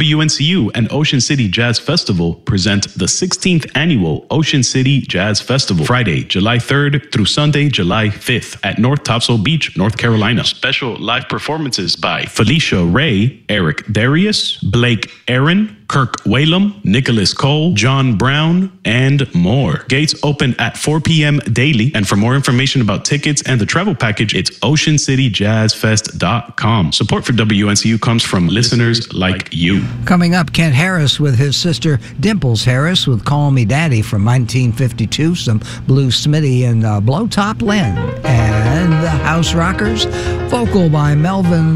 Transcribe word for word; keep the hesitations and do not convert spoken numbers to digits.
W N C U and Ocean City Jazz Festival present the sixteenth Annual Ocean City Jazz Festival, Friday, July third through Sunday, July fifth at North Topsail Beach, North Carolina. Special live performances by Felicia Ray, Eric Darius, Blake Aaron, Kirk Whalum, Nicholas Cole, John Brown, and more. Gates open at four p.m. daily, and for more information about tickets and the travel package, it's ocean city jazz fest dot com. Support for W N C U comes from listeners like you. Coming up, Kent Harris with his sister Dimples Harris with Call Me Daddy from nineteen fifty-two, some Blue Smitty and uh, Blow Top Lynn. And the House Rockers, vocal by Melvin